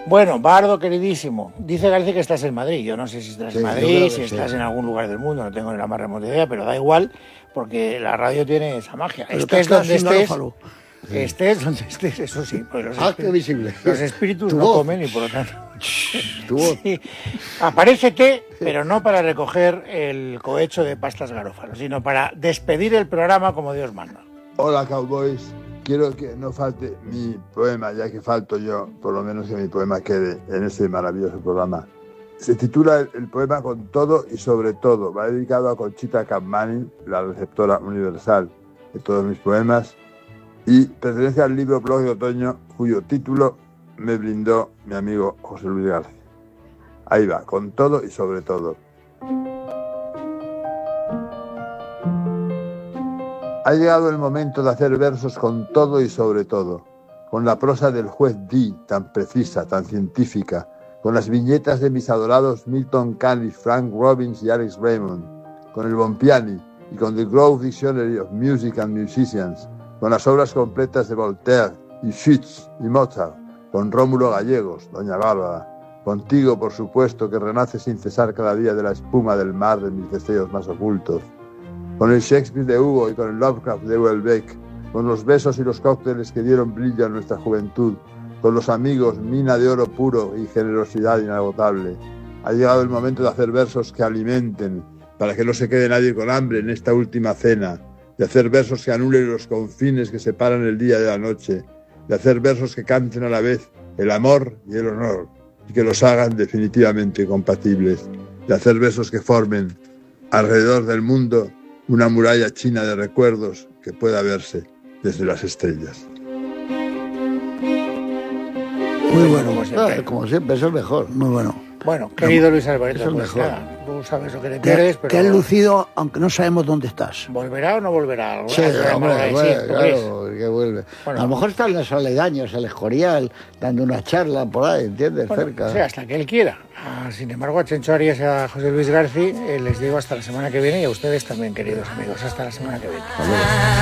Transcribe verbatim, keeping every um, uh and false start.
Bueno, Bardo, queridísimo, dice García que estás en Madrid. Yo no sé si estás Sí, en yo Madrid, creo si que estás sí. en algún lugar del mundo, no tengo ni la más remota idea, pero da igual, porque la radio tiene esa magia. Pero te has Estés quedado donde sin estés, Garófalo. estés donde estés, eso sí. Pues los, Ah, qué espíritus, visible. los espíritus Tu no voz. comen y por lo tanto... Tu voz. Sí. Aparécete, pero no para recoger el cohecho de pastas Garófalo, sino para despedir el programa como Dios manda. Hola, Cowboys. Quiero que no falte mi poema, ya que falto yo, por lo menos que mi poema quede en este maravilloso programa. Se titula el, el poema Con todo y sobre todo. Va dedicado a Conchita Capmany, la receptora universal de todos mis poemas, y pertenece al libro Blog de Otoño, cuyo título me brindó mi amigo José Luis García. Ahí va, con todo y sobre todo. Ha llegado el momento de hacer versos con todo y sobre todo, con la prosa del juez Dee, tan precisa, tan científica, con las viñetas de mis adorados Milton Caniff, Frank Robbins y Alex Raymond, con el Bompiani y con The Grove Dictionary of Music and Musicians, con las obras completas de Voltaire y Schütz y Mozart, con Rómulo Gallegos, Doña Bárbara, contigo, por supuesto, que renace sin cesar cada día de la espuma del mar de mis deseos más ocultos, con el Shakespeare de Hugo y con el Lovecraft de Houellebecq, con los besos y los cócteles que dieron brillo a nuestra juventud, con los amigos, mina de oro puro y generosidad inagotable. Ha llegado el momento de hacer versos que alimenten, para que no se quede nadie con hambre en esta última cena, de hacer versos que anulen los confines que separan el día de la noche, de hacer versos que canten a la vez el amor y el honor, y que los hagan definitivamente compatibles, de hacer versos que formen alrededor del mundo una muralla china de recuerdos que pueda verse desde las estrellas. Muy bueno, Como siempre. Ah, como siempre, es el mejor. muy bueno. Bueno, querido Luis Alberto, Eso es pues mejor. nada, tú sabes lo que te Te, pierdes, pero... te has lucido, aunque no sabemos dónde estás. ¿Volverá o no volverá? Sí, Alguna hombre, hora de bueno, sí, ¿tú crees? claro, que vuelve. Bueno. A lo mejor están los aledaños, el Escorial, dando una charla por ahí, ¿entiendes? Bueno, Cerca. o sea, hasta que él quiera. Ah, sin embargo, a Chencho Arias y a José Luis García eh, les digo hasta la semana que viene y a ustedes también, queridos amigos. Hasta la semana que viene.